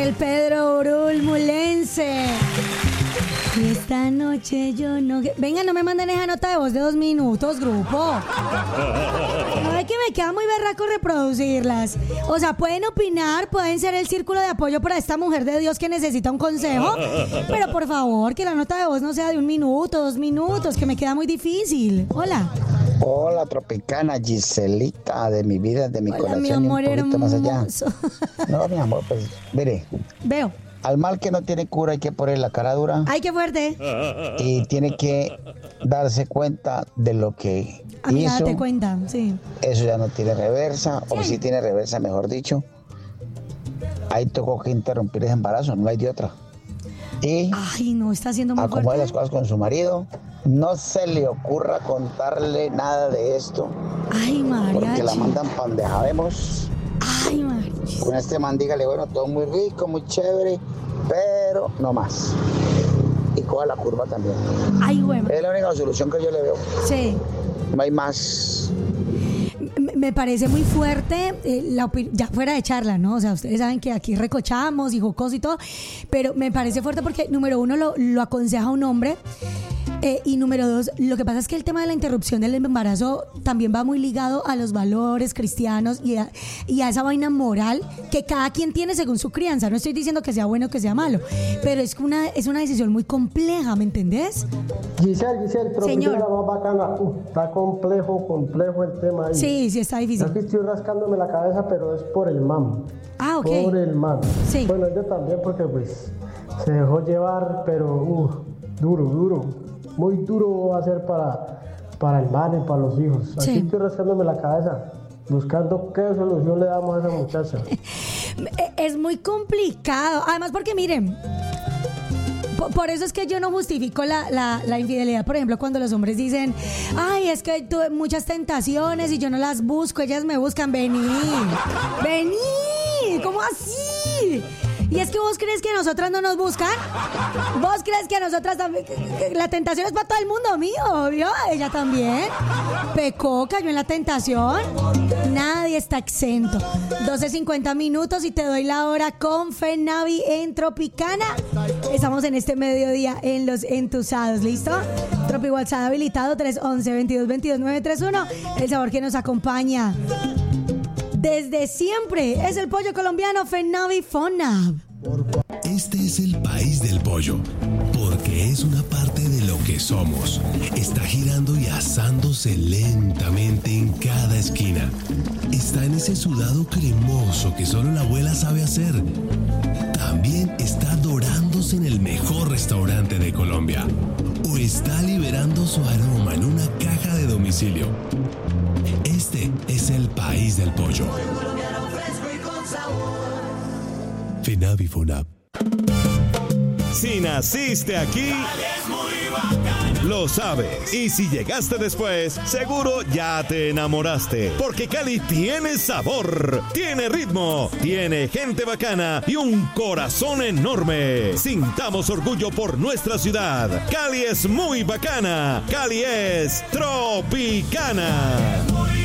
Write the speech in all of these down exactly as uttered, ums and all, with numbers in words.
el Pedro Brulmulense. Y esta noche yo no... Venga, no me manden esa nota de voz de dos minutos, grupo. No, es que me queda muy berraco reproducirlas. O sea, pueden opinar, pueden ser el círculo de apoyo para esta mujer de Dios que necesita un consejo. Pero por favor, que la nota de voz no sea de un minuto, dos minutos, que me queda muy difícil. Hola. Hola, Tropicana, Giselita, de mi vida, de mi Hola, corazón, mi amor y un poquito más allá. hermoso. No, mi amor, pues, mire. Veo. Al mal que no tiene cura hay que poner la cara dura. Ay, qué fuerte. Y tiene que darse cuenta de lo que Amiga, hizo. date cuenta, sí. Eso ya no tiene reversa, Sí. o si tiene reversa, mejor dicho. Ahí tocó que interrumpir ese embarazo, no hay de otra. Y Ay, no, está haciendo muy acomode fuerte. las cosas con su marido. No se le ocurra contarle nada de esto, Ay, porque la mariachi. mandan pa' donde sabemos. Ay, mariachi. Con este man dígale, bueno, todo muy rico, muy chévere, pero no más. Y coja la curva también. Ay, güey. Es la única solución que yo le veo. Sí. No hay más. Me- Me parece muy fuerte, eh, la opi- ya fuera de charla, ¿no? O sea, ustedes saben que aquí recochamos y jocoso y todo, pero me parece fuerte porque, número uno, lo, lo aconseja un hombre. Eh, y número dos, lo que pasa es que el tema de la interrupción del embarazo también va muy ligado a los valores cristianos y a, y a esa vaina moral que cada quien tiene según su crianza. No estoy diciendo que sea bueno o que sea malo, pero es una, es una decisión muy compleja, ¿me entendés? Giselle, Giselle, Señor. Tropicana, la más bacana. Uh, está complejo, complejo el tema ahí. Sí, sí, está difícil. Aquí estoy rascándome la cabeza, pero es por el man. Ah, ok. Por el man. Sí. Bueno, yo también, porque pues se dejó llevar, pero uh, duro, duro. Muy duro va a ser para, para el man y para los hijos. Aquí Sí. estoy rascándome la cabeza, buscando qué solución le damos a esa muchacha. Es muy complicado. Además, porque miren, po- por eso es que yo no justifico la, la, la infidelidad. Por ejemplo, cuando los hombres dicen, ay, es que tuve muchas tentaciones y yo no las busco, ellas me buscan. Vení, vení, ¿cómo así? ¿Y es que vos crees que a nosotras no nos buscan? ¿Vos crees que a nosotras también? La tentación es para todo el mundo, mío, ¿vio? Ella también. Pecó, cayó en la tentación. Nadie está exento. doce cincuenta minutos y te doy la hora con Fenavi en Tropicana. Estamos en este mediodía en Los Entusados, ¿listo? Tropi WhatsApp habilitado tres once, veintidós veintidós, nueve tres uno. El sabor que nos acompaña desde siempre es el pollo colombiano Fenavi Fonab. Este es el país del pollo, porque es una parte de lo que somos. Está girando y asándose lentamente en cada esquina. Está en ese sudado cremoso que solo la abuela sabe hacer. También está dorándose en el mejor restaurante de Colombia. O está liberando su aroma en una caja de domicilio. Este es el país del pollo. Fenavi Fonab. Si naciste aquí, lo sabes. Y si llegaste después, seguro ya te enamoraste. Porque Cali tiene sabor, tiene ritmo, tiene gente bacana y un corazón enorme. Sintamos orgullo por nuestra ciudad. Cali es muy bacana. Cali es Tropicana.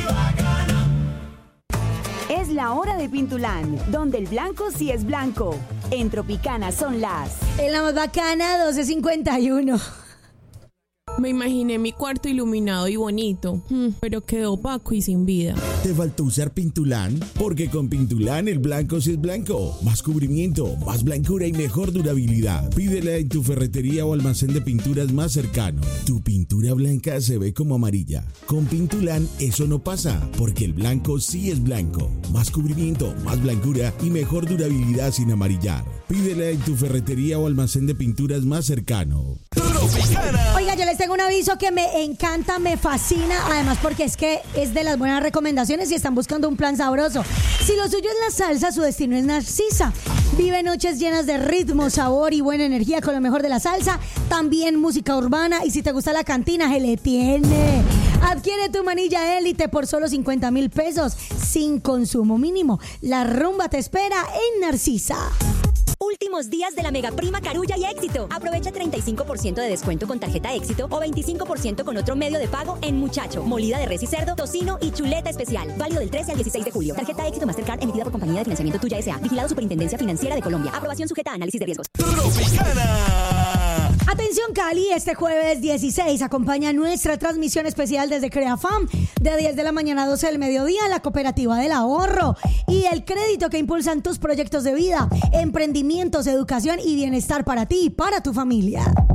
Es la hora de Pintulán, donde el blanco sí es blanco. En Tropicana son las... En la más bacana, doce cincuenta y uno. Me imaginé mi cuarto iluminado y bonito, mm, pero quedó opaco y sin vida. ¿Te faltó usar Pintulán? Porque con Pintulán el blanco sí es blanco. Más cubrimiento, más blancura y mejor durabilidad. Pídela en tu ferretería o almacén de pinturas más cercano. Tu pintura blanca se ve como amarilla. Con Pintulán eso no pasa, porque el blanco sí es blanco. Más cubrimiento, más blancura y mejor durabilidad sin amarillar. Pídela en tu ferretería o almacén de pinturas más cercano. Oiga, yo les tengo un aviso que me encanta, me fascina, además porque es que es de las buenas recomendaciones y están buscando un plan sabroso. Si lo suyo es la salsa, su destino es Narcisa. Vive noches llenas de ritmo, sabor y buena energía con lo mejor de la salsa, también música urbana y si te gusta la cantina, se le tiene. Adquiere tu manilla élite por solo cincuenta mil pesos sin consumo mínimo. La rumba te espera en Narcisa. últimos días de la mega prima Carulla y Éxito. Aprovecha treinta y cinco por ciento de descuento con tarjeta Éxito o veinticinco por ciento con otro medio de pago en Muchacho, molida de res y cerdo, tocino y chuleta especial. Válido del trece al dieciséis de julio. Tarjeta Éxito Mastercard emitida por Compañía de Financiamiento Tuya S A. Vigilado Superintendencia Financiera de Colombia. Aprobación sujeta a análisis de riesgos. Tropicana. Atención Cali, este jueves dieciséis acompaña nuestra transmisión especial desde CreaFam de diez de la mañana a doce del mediodía, la Cooperativa del Ahorro y el crédito que impulsan tus proyectos de vida, emprendimientos, educación y bienestar para ti y para tu familia.